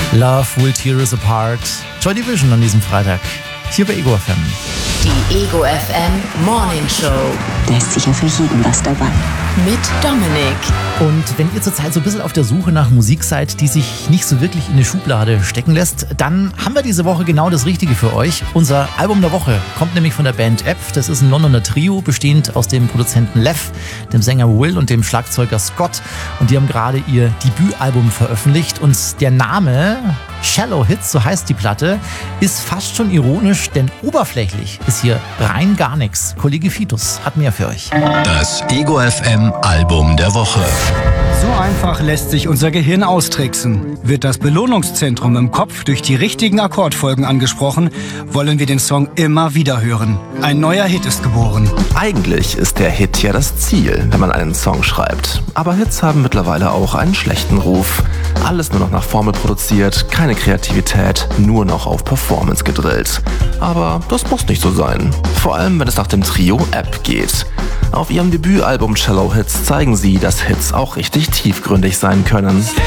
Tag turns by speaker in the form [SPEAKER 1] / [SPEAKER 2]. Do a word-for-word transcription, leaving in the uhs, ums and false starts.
[SPEAKER 1] Love Will Tear Us Apart. Joy Division an diesem Freitag. Hier bei Ego F M.
[SPEAKER 2] Die Ego F M Morning Show.
[SPEAKER 3] Da ist sicher für jeden was dabei.
[SPEAKER 2] Mit Dominik.
[SPEAKER 1] Und wenn ihr zurzeit so ein bisschen auf der Suche nach Musik seid, die sich nicht so wirklich in eine Schublade stecken lässt, dann haben wir diese Woche genau das Richtige für euch. Unser Album der Woche kommt nämlich von der Band App. Das ist ein Londoner Trio, bestehend aus dem Produzenten Lev, dem Sänger Will und dem Schlagzeuger Scott. Und die haben gerade ihr Debütalbum veröffentlicht. Und der Name Shallow Hits, so heißt die Platte, ist fast schon ironisch, denn oberflächlich ist hier rein gar nichts. Kollege Fitus hat mehr für euch.
[SPEAKER 4] Das Ego F M Album der Woche.
[SPEAKER 5] So einfach lässt sich unser Gehirn austricksen. Wird das Belohnungszentrum im Kopf durch die richtigen Akkordfolgen angesprochen, wollen wir den Song immer wieder hören. Ein neuer Hit ist geboren.
[SPEAKER 6] Eigentlich ist der Hit ja das Ziel, wenn man einen Song schreibt. Aber Hits haben mittlerweile auch einen schlechten Ruf. Alles nur noch nach Formel produziert, keine Kreativität, nur noch auf Performance gedrillt. Aber das muss nicht so sein. Vor allem, wenn es nach dem Trio App geht. Auf ihrem Debütalbum Shallow Hits zeigen sie, dass Hits auch richtig tiefgründig sein können.